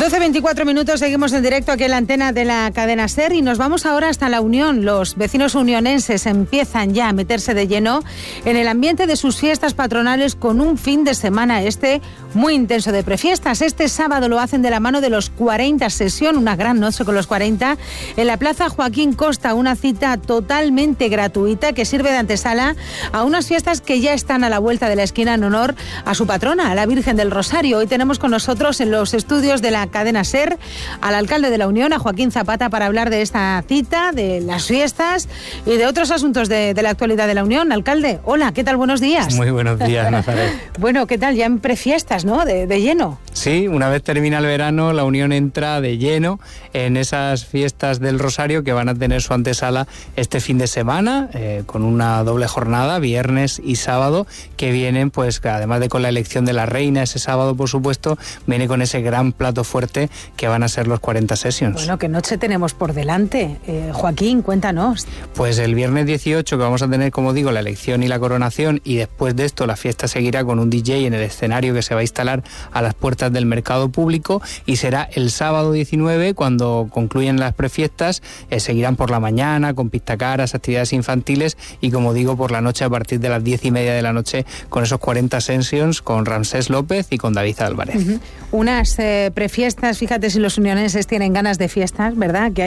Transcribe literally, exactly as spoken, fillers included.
doce veinticuatro minutos, seguimos en directo aquí en la antena de la cadena SER y nos vamos ahora hasta La Unión. Los vecinos unionenses empiezan ya a meterse de lleno en el ambiente de sus fiestas patronales con un fin de semana este muy intenso de prefiestas. Este sábado lo hacen de la mano de los cuarenta Sesión, una gran noche con los cuarenta, en la Plaza Joaquín Costa, una cita totalmente gratuita que sirve de antesala a unas fiestas que ya están a la vuelta de la esquina en honor a su patrona, a la Virgen del Rosario. Hoy tenemos con nosotros en los estudios de la cadena SER al alcalde de La Unión, a Joaquín Zapata, para hablar de esta cita, de las fiestas y de otros asuntos de, de la actualidad de La Unión. Alcalde, hola, ¿qué tal? Buenos días. Muy buenos días, Nazaret. Bueno, ¿qué tal? Ya en prefiestas, ¿no? De, de lleno. Sí, una vez termina el verano, La Unión entra de lleno en esas fiestas del Rosario que van a tener su antesala este fin de semana, eh, con una doble jornada, viernes y sábado, que vienen, pues, además de con la elección de la reina ese sábado, por supuesto, viene con ese gran plato fuerte que van a ser los cuarenta Sessions. Bueno, ¿qué noche tenemos por delante? Eh, Joaquín, cuéntanos. Pues el viernes dieciocho, que vamos a tener, como digo, la elección y la coronación, y después de esto la fiesta seguirá con un D J en el escenario que se va a instalar a las puertas del mercado público, y será el sábado diecinueve cuando concluyen las prefiestas. Eh, seguirán por la mañana con pistacaras, actividades infantiles, y como digo, por la noche a partir de las diez y media de la noche con esos cuarenta Sessions con Ramsés López y con David Álvarez. Uh-huh. Unas eh, prefiestas, fíjate si los unioneses tienen ganas de fiestas, ¿verdad? Que hay